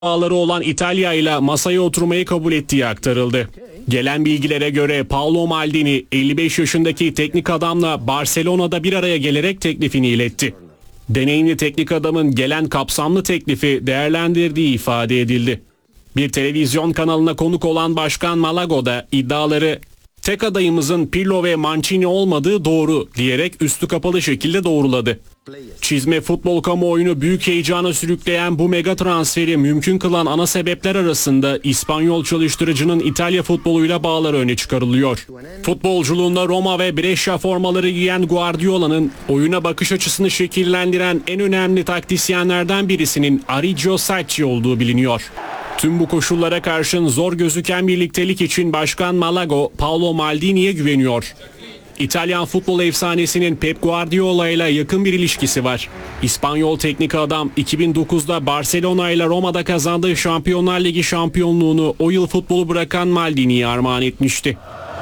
bağları olan İtalya ile masaya oturmayı kabul ettiği aktarıldı. Gelen bilgilere göre Paolo Maldini 55 yaşındaki teknik adamla Barcelona'da bir araya gelerek teklifini iletti. Deneyimli teknik adamın gelen kapsamlı teklifi değerlendirdiği ifade edildi. Bir televizyon kanalına konuk olan Başkan Malago da iddiaları "tek adayımızın Pirlo ve Mancini olmadığı doğru" diyerek üstü kapalı şekilde doğruladı. Çizme futbol kamuoyunu büyük heyecana sürükleyen bu mega transferi mümkün kılan ana sebepler arasında İspanyol çalıştırıcının İtalya futboluyla bağları öne çıkarılıyor. Futbolculuğunda Roma ve Brescia formaları giyen Guardiola'nın oyuna bakış açısını şekillendiren en önemli taktisyenlerden birisinin Arrigo Sacchi olduğu biliniyor. Tüm bu koşullara karşın zor gözüken birliktelik için Başkan Malago, Paolo Maldini'ye güveniyor. İtalyan futbol efsanesinin Pep Guardiola ile yakın bir ilişkisi var. İspanyol teknik adam 2009'da Barcelona ile Roma'da kazandığı Şampiyonlar Ligi şampiyonluğunu o yıl futbolu bırakan Maldini'ye armağan etmişti.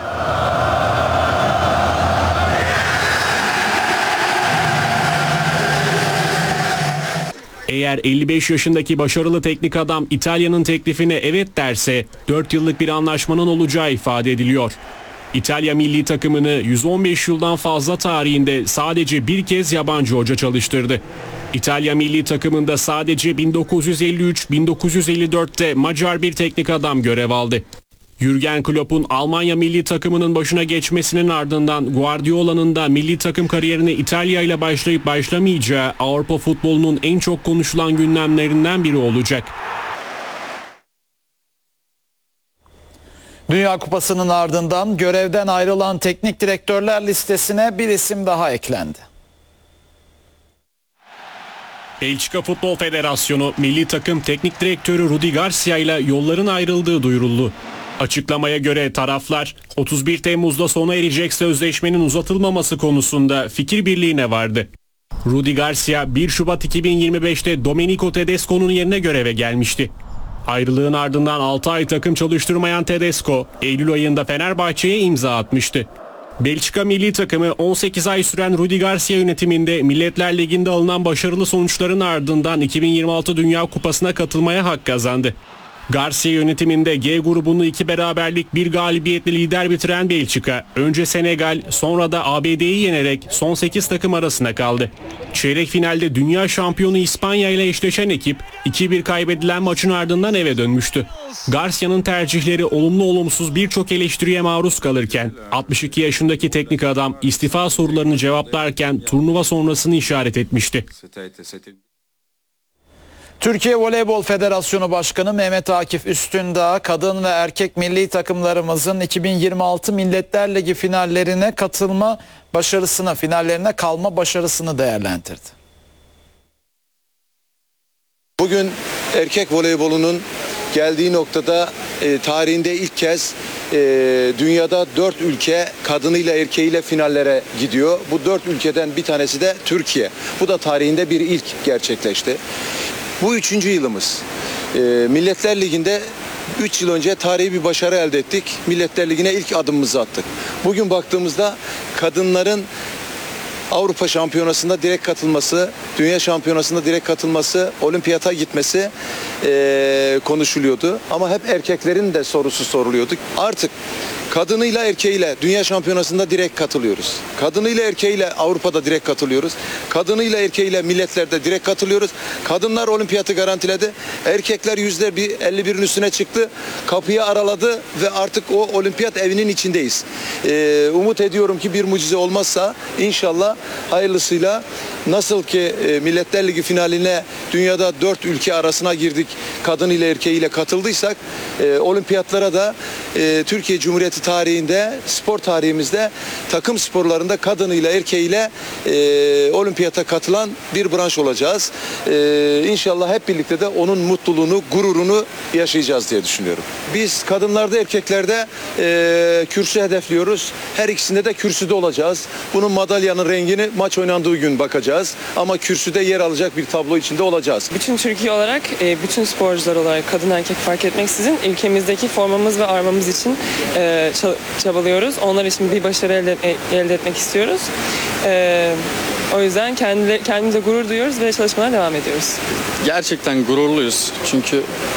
Eğer 55 yaşındaki başarılı teknik adam İtalya'nın teklifine evet derse 4 yıllık bir anlaşmanın olacağı ifade ediliyor. İtalya milli takımını 115 yıldan fazla tarihinde sadece bir kez yabancı hoca çalıştırdı. İtalya milli takımında sadece 1953-1954'te Macar bir teknik adam görev aldı. Jürgen Klopp'un Almanya milli takımının başına geçmesinin ardından Guardiola'nın da milli takım kariyerine İtalya ile başlayıp başlamayacağı Avrupa futbolunun en çok konuşulan gündemlerinden biri olacak. Dünya Kupası'nın ardından görevden ayrılan teknik direktörler listesine bir isim daha eklendi. Belçika Futbol Federasyonu milli takım teknik direktörü Rudi Garcia ile yolların ayrıldığı duyuruldu. Açıklamaya göre taraflar 31 Temmuz'da sona erecek sözleşmenin uzatılmaması konusunda fikir birliğine vardı. Rudi Garcia 1 Şubat 2025'te Domenico Tedesco'nun yerine göreve gelmişti. Ayrılığın ardından 6 ay takım çalıştırmayan Tedesco, Eylül ayında Fenerbahçe'ye imza atmıştı. Belçika milli takımı 18 ay süren Rudi Garcia yönetiminde Milletler Ligi'nde alınan başarılı sonuçların ardından 2026 Dünya Kupası'na katılmaya hak kazandı. Garcia yönetiminde G grubunu 2 beraberlik 1 galibiyetle lider bitiren Belçika, önce Senegal sonra da ABD'yi yenerek son 8 takım arasına kaldı. Çeyrek finalde dünya şampiyonu İspanya ile eşleşen ekip 2-1 kaybedilen maçın ardından eve dönmüştü. Garcia'nın tercihleri olumlu olumsuz birçok eleştiriye maruz kalırken 62 yaşındaki teknik adam istifa sorularını cevaplarken turnuva sonrasını işaret etmişti. Türkiye Voleybol Federasyonu Başkanı Mehmet Akif Üstündağ, kadın ve erkek milli takımlarımızın 2026 Milletler Ligi finallerine katılma başarısını, finallerine kalma başarısını değerlendirdi. Bugün erkek voleybolunun geldiği noktada tarihinde ilk kez dünyada 4 ülke kadınıyla erkeğiyle finallere gidiyor. Bu 4 ülkeden bir tanesi de Türkiye. Bu da tarihinde bir ilk gerçekleşti. Bu 3. yılımız. Milletler Ligi'nde 3 yıl önce tarihi bir başarı elde ettik. Milletler Ligi'ne ilk adımımızı attık. Bugün baktığımızda kadınların Avrupa Şampiyonası'nda direkt katılması, Dünya Şampiyonası'nda direkt katılması, olimpiyata gitmesi konuşuluyordu. Ama hep erkeklerin de sorusu soruluyordu. Artık kadınıyla erkeğiyle Dünya Şampiyonası'nda direkt katılıyoruz. Kadınıyla erkeğiyle Avrupa'da direkt katılıyoruz. Kadınıyla erkeğiyle milletlerde direkt katılıyoruz. Kadınlar olimpiyatı garantiledi. Erkekler %51'in üstüne çıktı. Kapıyı araladı ve artık o olimpiyat evinin içindeyiz. Umut ediyorum ki bir mucize olmazsa inşallah hayırlısıyla nasıl ki Milletler Ligi finaline dünyada 4 ülke arasına girdik. Kadınıyla erkeğiyle katıldıysak olimpiyatlara da Türkiye Cumhuriyeti tarihinde, spor tarihimizde takım sporlarında kadınıyla erkeğiyle olimpiyata katılan bir branş olacağız. İnşallah hep birlikte de onun mutluluğunu, gururunu yaşayacağız diye düşünüyorum. Biz kadınlarda, erkeklerde kürsü hedefliyoruz. Her ikisinde de kürsüde olacağız. Bunun madalyanın rengini maç oynandığı gün bakacağız. Ama kürsüde yer alacak bir tablo içinde olacağız. Bütün Türkiye olarak, bütün sporcular olarak kadın erkek fark etmeksizin ülkemizdeki formamız ve armamız kendimiz için çabalıyoruz. Onlar için bir başarı elde etmek istiyoruz. O yüzden kendimize gurur duyuyoruz ve çalışmalara devam ediyoruz. Gerçekten gururluyuz. Çünkü